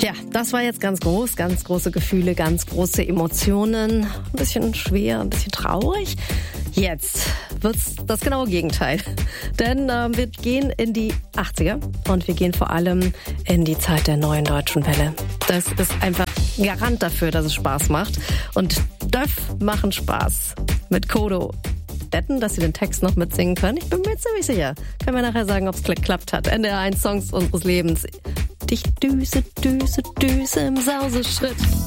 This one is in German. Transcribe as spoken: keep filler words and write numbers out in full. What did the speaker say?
Ja, das war jetzt ganz groß, ganz große Gefühle, ganz große Emotionen. Ein bisschen schwer, ein bisschen traurig. Jetzt wird's das genaue Gegenteil. Denn äh, wir gehen in die achtziger und wir gehen vor allem in die Zeit der neuen deutschen Welle. Das ist einfach ein Garant dafür, dass es Spaß macht. Und Döff machen Spaß. Mit Kodo. Wetten, dass sie den Text noch mitsingen können? Ich bin mir ziemlich sicher. Können wir nachher sagen, ob es geklappt hat. N D R eins Songs unseres Lebens. Ich düse, düse, düse im Sauseschritt.